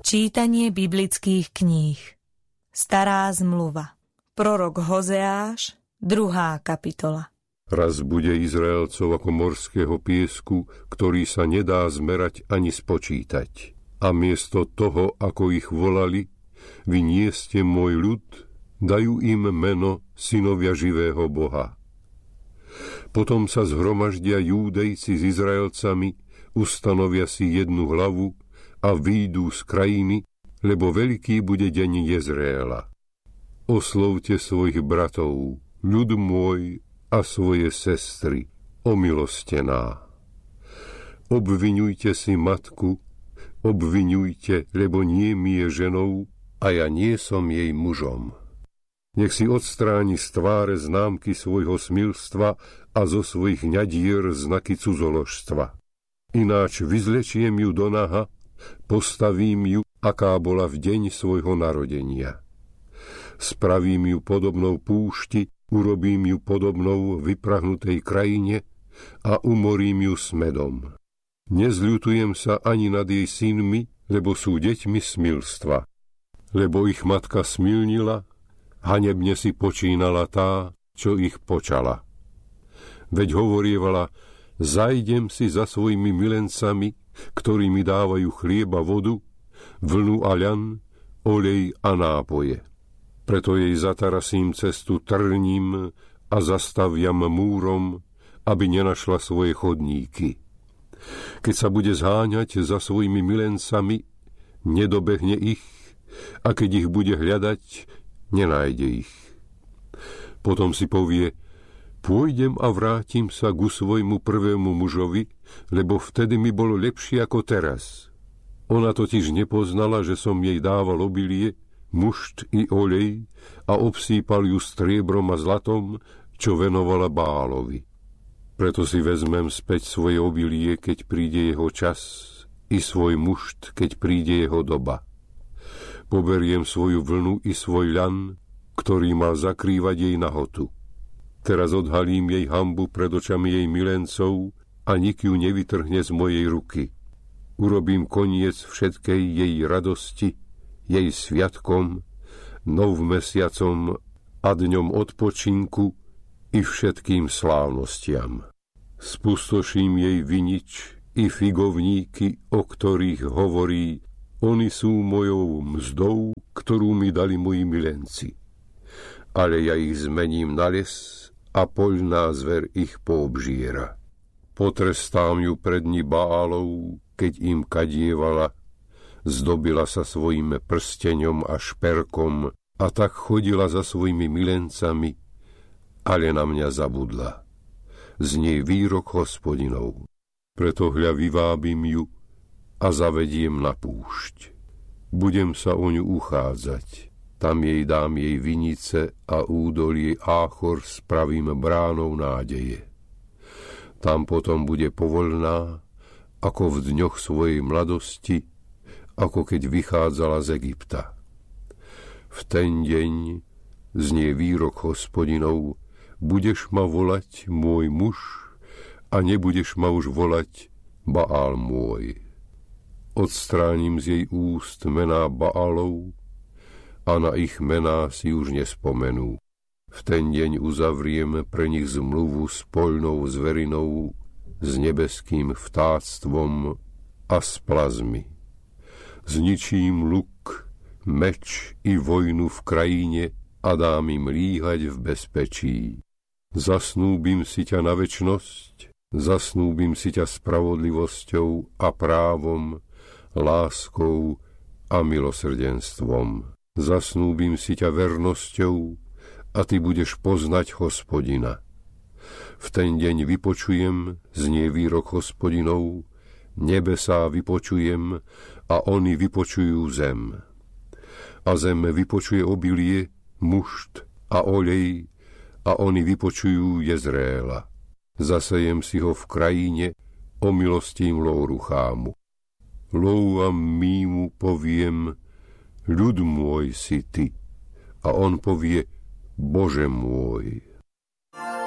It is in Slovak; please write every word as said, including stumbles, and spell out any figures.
Čítanie biblických kníh. Stará zmluva. Prorok Hozeáš, druhá kapitola. Raz bude Izraelcov ako morského piesku, ktorý sa nedá zmerať ani spočítať. A miesto toho, ako ich volali, vy nie ste môj ľud, dajú im meno synovia živého Boha. Potom sa zhromaždia Júdejci s Izraelcami, ustanovia si jednu hlavu a výjdu z krajiny, lebo veľký bude deň Jezreela. Oslovte svojich bratov, ľud môj, a svoje sestry, omilostená. Obviňujte si matku, obviňujte, lebo nie mi je ženou a ja nie som jej mužom. Nech si odstráni z tváre známky svojho smilstva a zo svojich ňadier znaky cudzoložstva. Ináč vyzlečiem ju do naha, postavím ju, aká bola v deň svojho narodenia. Spravím ju podobnou púšti, urobím ju podobnou vyprahnutej krajine a umorím ju smedom. Nezľutujem sa ani nad jej synmi, lebo sú deťmi smilstva. Lebo ich matka smilnila, hanebne si počínala tá, čo ich počala. Veď hovorievala, zajdem si za svojimi milencami, ktorí mi dávajú chlieb a vodu, vlnu a ľan, olej a nápoje. Preto jej zatarasím cestu trním a zastaviam múrom, aby nenašla svoje chodníky. Keď sa bude zháňať za svojimi milencami, nedobehne ich, a keď ich bude hľadať, nenájde ich. Potom si povie, pôjdem a vrátim sa ku svojmu prvému mužovi, lebo vtedy mi bolo lepšie ako teraz. Ona totiž nepoznala, že som jej dával obilie, mušt i olej a obsýpal ju striebrom a zlatom, čo venovala Bálovi. Preto si vezmem späť svoje obilie, keď príde jeho čas, i svoj mušt, keď príde jeho doba. Poberiem svoju vlnu i svoj ľan, ktorý mal zakrývať jej nahotu. Teraz odhalím jej hanbu pred očami jej milencov a nik ju nevytrhne z mojej ruky. Urobím koniec všetkej jej radosti, jej sviatkom, novmesiacom a dňom odpočinku i všetkým slávnostiam. Spustoším jej vinič i figovníky, o ktorých hovorí, oni sú mojou mzdou, ktorú mi dali moji milenci. Ale ja ich zmením na les a poľná zver ich poobžiera. Potrestám ju pred dni Bálov, keď im kadievala, zdobila sa svojím prsteňom a šperkom a tak chodila za svojimi milencami, ale na mňa zabudla. Z nej výrok Hospodinov. Preto hľa vyvábim ju a zavediem na púšť. Budem sa o ňu uchádzať. Tam jej dám jej vinice a údolie Áchor spravím bránou nádeje. Tam potom bude povoľná, ako v dňoch svojej mladosti, ako keď vychádzala z Egypta. V ten deň znie výrok Hospodinov, budeš ma volať môj muž a nebudeš ma už volať Baál môj. Odstránim z jej úst mená Baalov a na ich mená si už nespomenú. V ten deň uzavriem pre nich zmluvu s poľnou zverinou, s nebeským vtáctvom a s plazmi. Zničím luk, meč i vojnu v krajine a dám im líhať v bezpečí. Zasnúbim si ťa na večnosť, zasnúbim si ťa spravodlivosťou a právom, láskou a milosrdenstvom. Zasnúbim si ťa vernosťou a ty budeš poznať Hospodina. V ten deň vypočujem, znie výrok Hospodinov, nebesá vypočujem a oni vypočujú zem. A zem vypočuje obilie, mušt a olej a oni vypočujú Jezreela. Zasejem si ho v krajine, omilostím Lóruchámu. Lou a mímu poviem, ľud môj si ty, a on povie, Bože môj.